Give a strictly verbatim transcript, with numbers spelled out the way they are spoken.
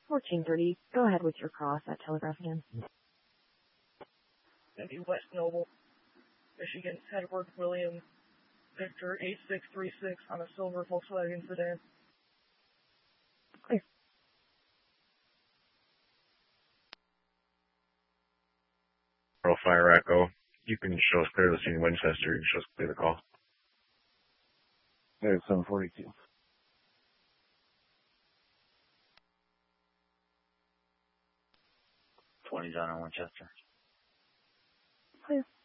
fourteen thirty, go ahead with your cross at Telegraph again. Gonna be West Noble, Michigan, Edward William Victor eight six three six on a silver Volkswagen sedan. Clear. Fire Echo. You can show us clear the scene Winchester. You can show us clear the call. There's seven forty-two. twenty's on Winchester. Clear.